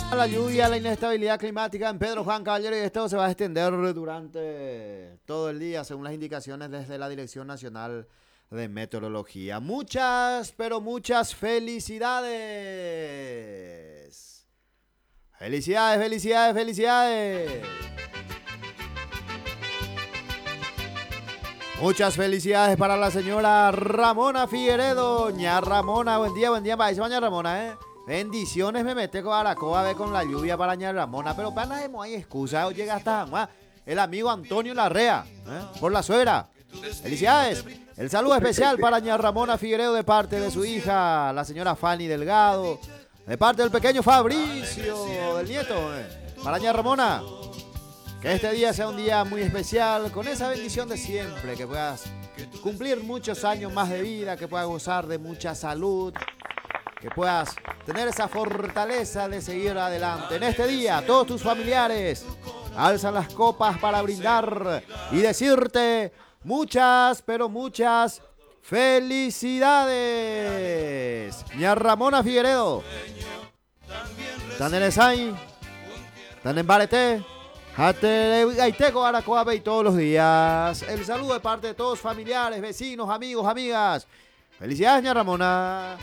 La lluvia, la inestabilidad climática en Pedro Juan Caballero, y esto se va a extender durante todo el día según las indicaciones desde la Dirección Nacional de Meteorología. Muchas, pero muchas felicidades. Felicidades, felicidades, felicidades. Muchas felicidades para la señora Ramona Figueredo. Doña Ramona, buen día, país, doña Ramona, Bendiciones, me mete con Aracoa, ve con la lluvia para doña Ramona, pero para no hay excusa, o llega hasta el amigo Antonio Larrea, por la suegra. Felicidades. El saludo especial para doña Ramona Figueredo de parte de su hija, la señora Fanny Delgado, de parte del pequeño Fabricio, del nieto, para doña Ramona. Que este día sea un día muy especial, con esa bendición de siempre, que puedas cumplir muchos años más de vida, que puedas gozar de mucha salud, que puedas tener esa fortaleza de seguir adelante. En este día, todos tus familiares alzan las copas para brindar y decirte muchas, pero muchas felicidades. Ña Ramona Figueredo, tan en Esay, tan en Bareté, Gaiteco, Aracoabe y todos los días. El saludo de parte de todos familiares, vecinos, amigos, amigas. Felicidades, Ña Ramona.